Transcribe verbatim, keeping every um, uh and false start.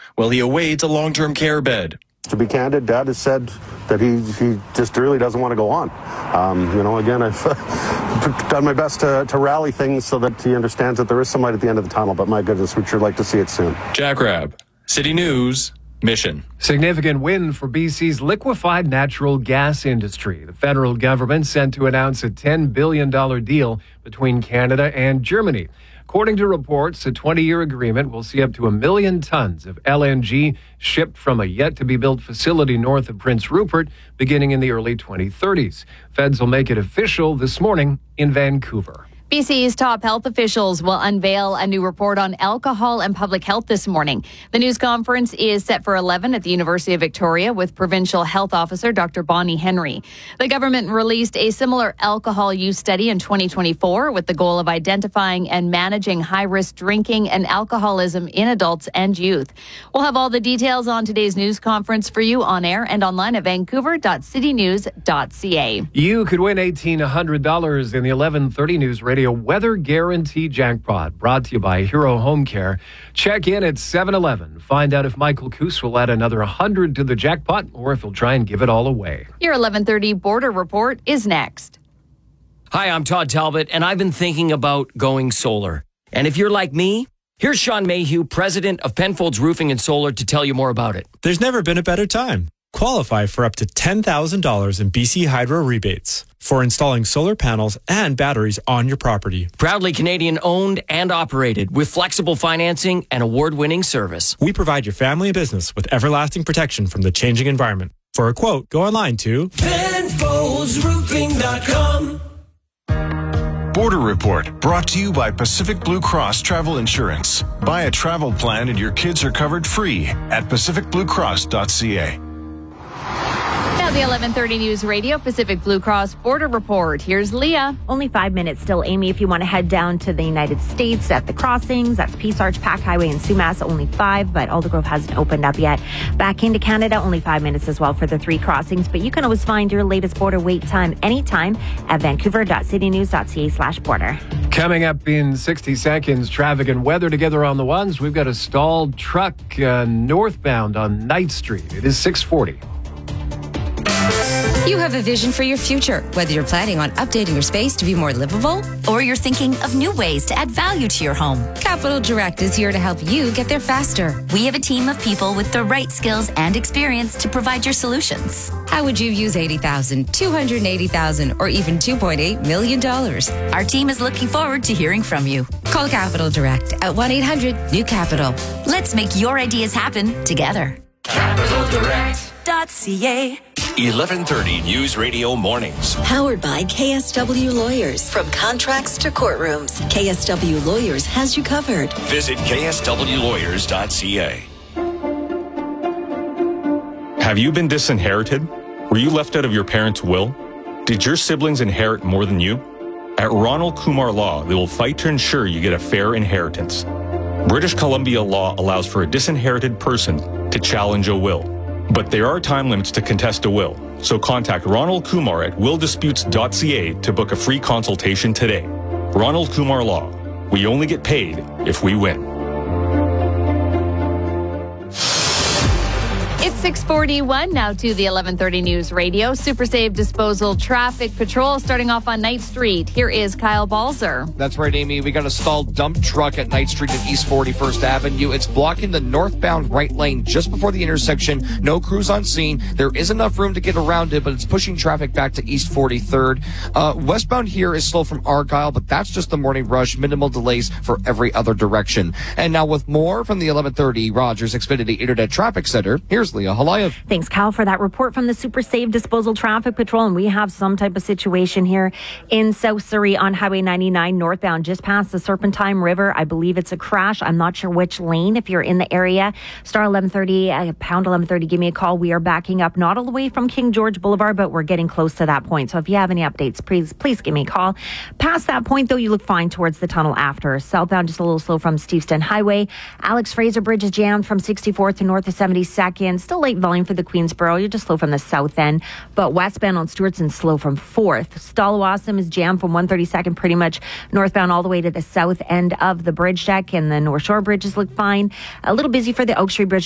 while he awaits a long-term care bed. To be candid, Dad has said that he, he just really doesn't want to go on. Um, you know, again, I've done my best to, to rally things so that he understands that there is some light at the end of the tunnel, but my goodness, we'd sure like to see it soon. Jack Rabb, City News, Mission. Significant win for B C's liquefied natural gas industry. The federal government set to announce a ten billion dollars deal between Canada and Germany. According to reports, a twenty-year agreement will see up to a million tons of L N G shipped from a yet-to-be-built facility north of Prince Rupert beginning in the early twenty thirties. Feds will make it official this morning in Vancouver. B C's top health officials will unveil a new report on alcohol and public health this morning. The news conference is set for eleven at the University of Victoria with Provincial Health Officer Doctor Bonnie Henry. The government released a similar alcohol use study in twenty twenty-four with the goal of identifying and managing high-risk drinking and alcoholism in adults and youth. We'll have all the details on today's news conference for you on air and online at vancouver dot city news dot c a. You could win eighteen hundred dollars in the eleven thirty News Radio Weather Guarantee Jackpot, brought to you by Hero Home Care. Check in at seven eleven. Find out if Michael Coos will add another one hundred to the jackpot or if he'll try and give it all away. Your eleven thirty Border Report is next. Hi, I'm Todd Talbot, and I've been thinking about going solar. And if you're like me, here's Sean Mayhew, president of Penfolds Roofing and Solar, to tell you more about it. There's never been a better time. Qualify for up to ten thousand dollars in B C Hydro rebates for installing solar panels and batteries on your property. Proudly Canadian owned and operated with flexible financing and award-winning service. We provide your family and business with everlasting protection from the changing environment. For a quote, go online to Penfolds Roofing dot com. Border Report, brought to you by Pacific Blue Cross Travel Insurance. Buy a travel plan and your kids are covered free at pacific blue cross dot c a. Now the eleven thirty News Radio Pacific Blue Cross Border Report. Here's Leah. Only five minutes still, Amy, if you want to head down to the United States at the crossings. That's Peace Arch, Pack Highway, and Sumas. Only five, but Aldergrove hasn't opened up yet. Back into Canada, only five minutes as well for the three crossings. But you can always find your latest border wait time anytime at vancouver dot city news dot c a slash border. Coming up in sixty seconds, traffic and weather together on the ones. We've got a stalled truck uh, northbound on Knight Street. It is six forty. You have a vision for your future, whether you're planning on updating your space to be more livable or you're thinking of new ways to add value to your home. Capital Direct is here to help you get there faster. We have a team of people with the right skills and experience to provide your solutions. How would you use eighty thousand dollars, two hundred eighty thousand dollars, or even two point eight million dollars? Our team is looking forward to hearing from you. Call Capital Direct at one eight hundred new capital. Let's make your ideas happen together. Capital Direct dot c a. eleven thirty News Radio Mornings. Powered by K S W Lawyers. From contracts to courtrooms, K S W Lawyers has you covered. Visit k s w lawyers dot c a. Have you been disinherited? Were you left out of your parents' will? Did your siblings inherit more than you? At Ronald Kumar Law, they will fight to ensure you get a fair inheritance. British Columbia law allows for a disinherited person to challenge a will. But there are time limits to contest a will, so contact Ronald Kumar at will disputes dot c a to book a free consultation today. Ronald Kumar Law. We only get paid if we win. It's six forty-one now to the eleven thirty News Radio. Super Save Disposal Traffic Patrol starting off on Knight Street. Here is Kyle Balzer. That's right, Amy. We got a stalled dump truck at Knight Street and East forty-first Avenue. It's blocking the northbound right lane just before the intersection. No crews on scene. There is enough room to get around it, but it's pushing traffic back to East forty-third. Uh, westbound here is slow from Argyle, but that's just the morning rush. Minimal delays for every other direction. And now with more from the eleven thirty Rogers Xfinity Internet Traffic Center, here's Leah Halayev. Thanks, Kyle, for that report from the Super Save Disposal Traffic Patrol. And we have some type of situation here in South Surrey on Highway ninety-nine northbound, just past the Serpentine River. I believe it's a crash. I'm not sure which lane. If you're in the area, star eleven thirty, uh, pound eleven thirty, give me a call. We are backing up, not all the way from King George Boulevard, but we're getting close to that point. So if you have any updates, please, please give me a call. Past that point, though, you look fine towards the tunnel after. Southbound, just a little slow from Steveston Highway. Alex Fraser Bridge is jammed from sixty-fourth to north of seventy-second. Still late volume for the Queensboro. You're just slow from the south end. But westbound on Stewartson, slow from fourth. Stallawasam is jammed from one thirty-second, pretty much northbound all the way to the south end of the bridge deck. And the North Shore bridges look fine. A little busy for the Oak Street Bridge